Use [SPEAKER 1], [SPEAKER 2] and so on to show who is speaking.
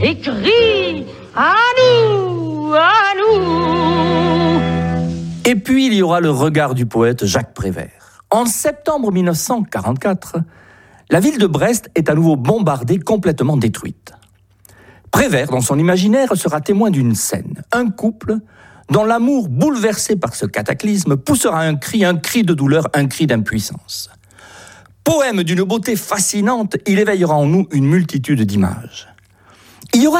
[SPEAKER 1] et crie à nous, à nous.
[SPEAKER 2] Et puis il y aura le regard du poète Jacques Prévert. En septembre 1944, la ville de Brest est à nouveau bombardée, complètement détruite. Prévert, dans son imaginaire, sera témoin d'une scène. Un couple dont l'amour, bouleversé par ce cataclysme, poussera un cri de douleur, un cri d'impuissance. Poème d'une beauté fascinante, il éveillera en nous une multitude d'images. Il y aura